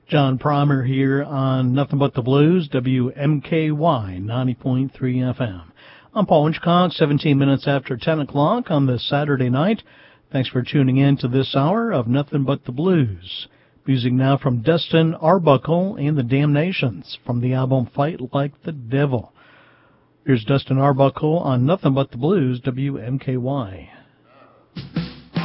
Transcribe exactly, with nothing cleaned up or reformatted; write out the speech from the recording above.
John Primer here on Nothing But the Blues, W M K Y ninety point three F M. I'm Paul Winchcock, seventeen minutes after ten o'clock on this Saturday night. Thanks for tuning in to this hour of Nothing But the Blues. Music now from Dustin Arbuckle and the Damnations from the album Fight Like the Devil. Here's Dustin Arbuckle on Nothing But the Blues, W M K Y.